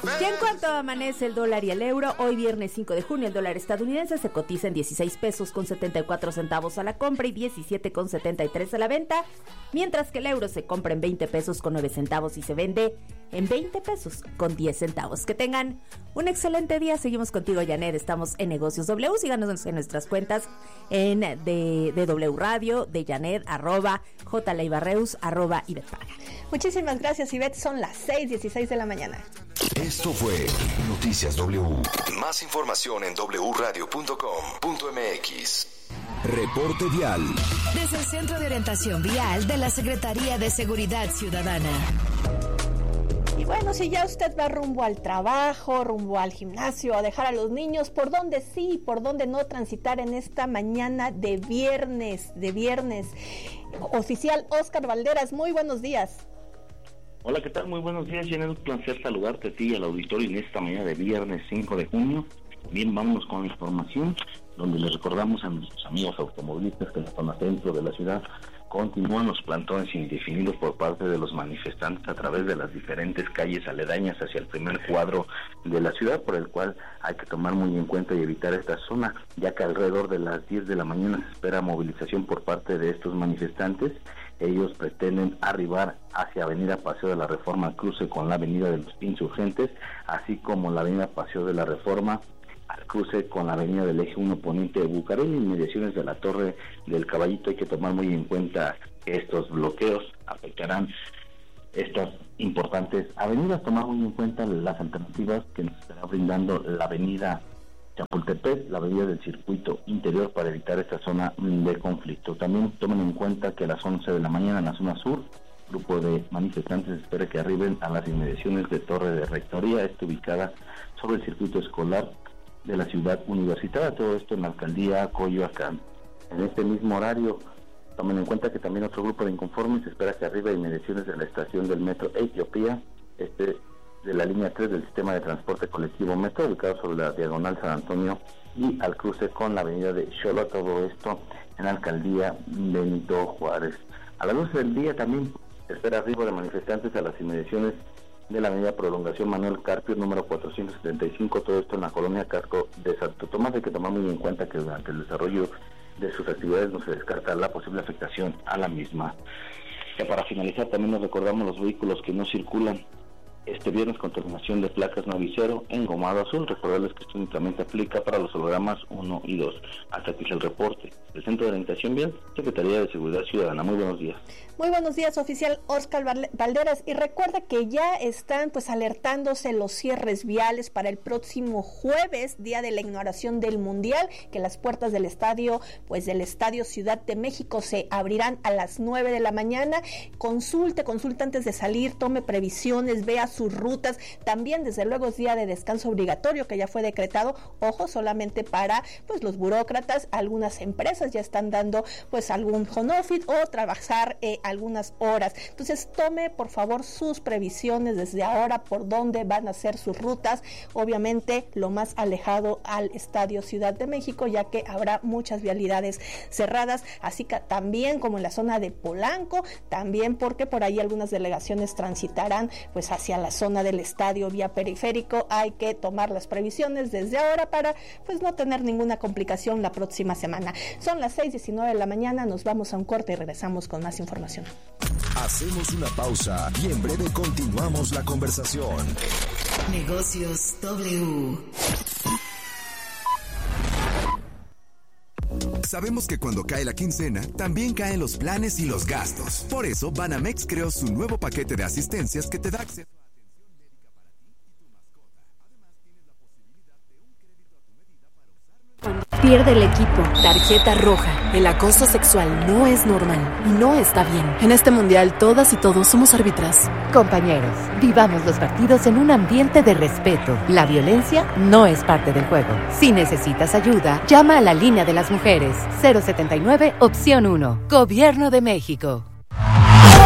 Y en cuanto amanece el dólar y el euro, hoy viernes 5 de junio el dólar estadounidense se cotiza en 16 pesos con 74 centavos a la compra y 17 con 73 a la venta, mientras que el euro se compra en 20 pesos con 9 centavos y se vende en 20 pesos con 10 centavos. Que tengan un excelente día. Seguimos contigo, Janet. Estamos en Negocios W. Síganos en nuestras cuentas de W Radio, de Janet, @JLeibarreus, @Ivette. Muchísimas gracias, Ivette. Son las 6:16 de la mañana. Esto fue Noticias W. Más información en wradio.com.mx. Reporte vial. Desde el Centro de Orientación Vial de la Secretaría de Seguridad Ciudadana. Y bueno, si ya usted va rumbo al trabajo, rumbo al gimnasio, a dejar a los niños, ¿por dónde sí, por dónde no transitar en esta mañana de viernes? Oficial Óscar Valderas, muy buenos días. Hola, ¿qué tal? Muy buenos días, Janet. Un placer saludarte a ti y al auditorio en esta mañana de viernes 5 de junio. Bien, vámonos con la información, donde les recordamos a nuestros amigos automovilistas que en la zona centro de la ciudad continúan los plantones indefinidos por parte de los manifestantes a través de las diferentes calles aledañas hacia el primer cuadro de la ciudad, por el cual hay que tomar muy en cuenta y evitar esta zona, ya que alrededor de las 10 de la mañana se espera movilización por parte de estos manifestantes. Ellos pretenden arribar hacia Avenida Paseo de la Reforma, cruce con la Avenida de los Insurgentes, así como la Avenida Paseo de la Reforma, al cruce con la Avenida del Eje 1 Poniente de Bucareli, inmediaciones de la Torre del Caballito. Hay que tomar muy en cuenta que estos bloqueos afectarán estas importantes avenidas. Tomar muy en cuenta las alternativas que nos estará brindando la Avenida Chapultepec, la avenida del Circuito Interior, para evitar esta zona de conflicto. También tomen en cuenta que a las 11 de la mañana en la zona sur, grupo de manifestantes espera que arriben a las inmediaciones de Torre de Rectoría, está ubicada sobre el circuito escolar de la ciudad universitaria, todo esto en la alcaldía Coyoacán. En este mismo horario, tomen en cuenta que también otro grupo de inconformes espera que arribe a inmediaciones de la estación del metro Etiopía, de la línea 3 del sistema de transporte colectivo Metro, ubicado sobre la diagonal San Antonio y al cruce con la avenida de Xolo, todo esto en la alcaldía Benito Juárez. A las 12 del día también se espera arribo de manifestantes a las inmediaciones de la avenida Prolongación Manuel Carpio, número 475, todo esto en la colonia Casco de Santo Tomás. Hay que tomar muy en cuenta que durante el desarrollo de sus actividades no se descarta la posible afectación a la misma. Ya para finalizar, también nos recordamos los vehículos que no circulan este viernes con terminación de placas 9 y 0 en gomado azul. Recordarles que esto únicamente aplica para los hologramas 1 y 2. Hasta aquí es el reporte del Centro de Orientación Vial, Secretaría de Seguridad Ciudadana. Muy buenos días. Muy buenos días, oficial Óscar Valderas. Y recuerda que ya están alertándose los cierres viales para el próximo jueves, día de la inauguración del Mundial, que las puertas del estadio Ciudad de México se abrirán a las 9 de la mañana. Consulte antes de salir, tome previsiones, vea sus rutas. También, desde luego, es día de descanso obligatorio que ya fue decretado, ojo, solamente para los burócratas. Algunas empresas ya están dando algún home office o trabajar algunas horas. Entonces, tome por favor sus previsiones desde ahora por dónde van a ser sus rutas, obviamente lo más alejado al Estadio Ciudad de México, ya que habrá muchas vialidades cerradas, así que también como en la zona de Polanco, también porque por ahí algunas delegaciones transitarán hacia la zona del estadio vía periférico. Hay que tomar las previsiones desde ahora para no tener ninguna complicación la próxima semana. Son las 6:19 de la mañana, nos vamos a un corte y regresamos con más información. Hacemos una pausa y en breve continuamos la conversación. Negocios W. Sabemos que cuando cae la quincena, también caen los planes y los gastos. Por eso, Banamex creó su nuevo paquete de asistencias que te da acceso a atención médica para ti y tu mascota. Además, tienes la posibilidad de un crédito a tu medida para usarlo. Pierde el equipo. Tarjeta roja. El acoso sexual no es normal y no está bien. En este mundial, todas y todos somos árbitras. Compañeros, vivamos los partidos en un ambiente de respeto. La violencia no es parte del juego. Si necesitas ayuda, llama a la línea de las mujeres. 079, opción 1. Gobierno de México.